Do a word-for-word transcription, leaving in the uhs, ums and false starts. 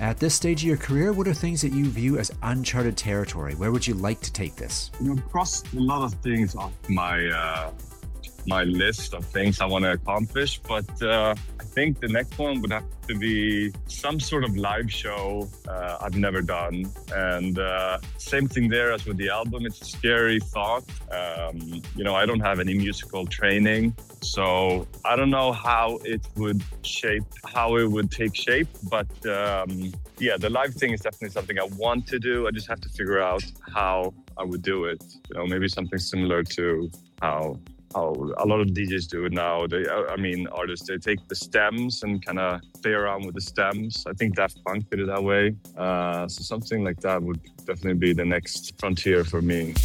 At this stage of your career, what are things that you view as uncharted territory? Where would you like to take this? You know, crossed a lot of things off my uh, my list of things I want to accomplish, but uh, I think the next one would have to be some sort of live show uh, I've never done. And uh, same thing there as with the album. It's a scary thought. Um, you know, I don't have any musical training, so I don't know how it would shape, how it would take shape. But um, yeah, the live thing is definitely something I want to do. I just have to figure out how I would do it. You know, maybe something similar to how how a lot of D Js do it now. They, I mean, artists, they take the stems and kind of play around with the stems. I think Daft Punk did it that way. Uh, so something like that would definitely be the next frontier for me.